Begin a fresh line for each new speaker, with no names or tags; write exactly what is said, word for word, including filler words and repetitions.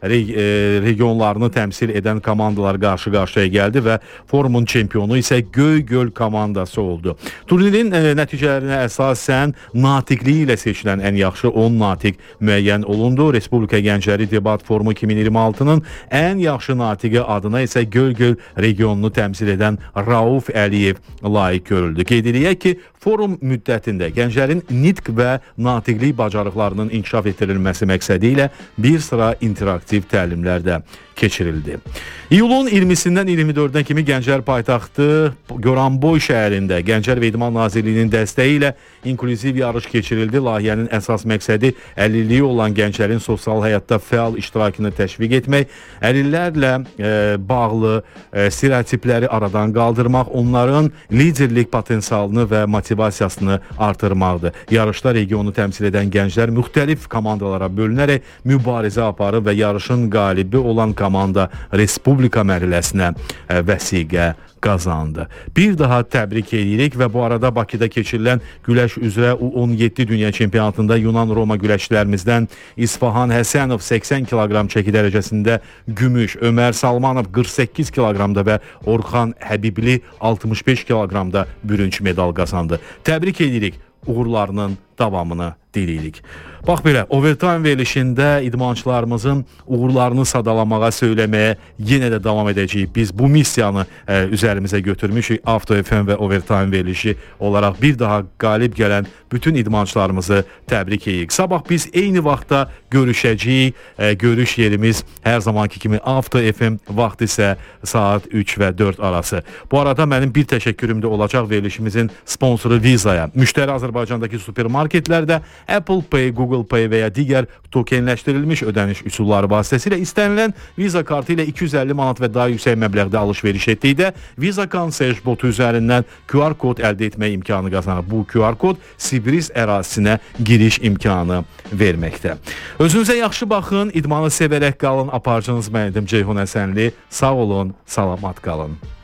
regionlarını təmsil edən komandalar qarşı-qarşıya gəldi və forumun çempionu isə Göygöl komandası oldu. Turnirin nəticələrinə əsasən natiqliyi ilə seçilən ən yaxşı on natiq müəyyən olundu. Respublika Gəncləri Debat Forumu iki min iyirmi altının ən yaxşı natiqi adına isə Göygöl regionunu təmsil edən Rauf Əliyev layiq görüldü. Qeyd edək ki, forum müddətində gənclərin nitq və natiqlik bacarıqlarının inkişaf etdirilməsi məqsədi ilə bir sıra interaktiv təlimlər də keçirildi. İyulun iyirmisindən iyirmi dördünə kimi Gənclər paytaxtı Goranboy şəhərində Gənclər və İdman Nazirliyinin dəstəyi ilə inklüziv yarış keçirildi. Layihənin əsas məqsədi əlilliyi olan gənclərin sosial həyatda fəal iştirakını təşviq etmək, əlillərlə e, bağlı e, stereotipləri aradan qaldırmaq, onların liderlik potensialını və motivasiyasını artırmaqdır. Yarışda regionu təmsil edən gənclər müxtəlif komandalara bölünərək mübarizə aparıb və yarışın qalibi olan komanda Respublika mərhələsinə e, vəsiqə qazandı. Bir daha təbrik edirik və bu arada Bakıda keçirilən güləş üzrə U on yeddi dünya çempionatında Yunan-Roma güləşçilərimizdən İsfahan Həsənov səksən kiloqram çəki dərəcəsində gümüş, Ömər Salmanov qırx səkkiz kiloqramda və Orxan Həbibli altmış beş kiloqramda bürünc medal qazandı. Təbrik edirik, uğurlarının davamını diləyirik. Bax belə, overtime verilişində idmançılarımızın uğurlarını sadalamağa, söyləməyə yenə də davam edəcəyik. Biz bu missiyanı e, üzərimizə götürmüşük. Avto F M və overtime verilişi olaraq bir daha qalib gələn bütün idmançılarımızı təbrik edirik. Sabah biz eyni vaxtda görüşəcəyik. E, görüş yerimiz hər zamanki kimi Avto F M, vaxt isə saat üç və dörd arası. Bu arada mənim bir təşəkkürüm də olacaq verilişimizin sponsoru Vizaya. Müştəri Azərbaycandakı supermarketlərdə Apple Pay, Google Pay və ya digər tokenləşdirilmiş ödəniş üsulları vasitəsilə istənilən Visa kartı ilə iki yüz əlli manat və daha yüksək məbləğdə alış-veriş etdikdə Visa Concierge botu üzərindən Q R kod əldə etmək imkanı qazanır. Bu Q R kod Sibris ərazisinə giriş imkanı verməkdə. Özünüzə yaxşı baxın, idmanı sevərək qalın. Aparıcınız mən idim Ceyhun Həsənli. Sağ olun, salamat qalın.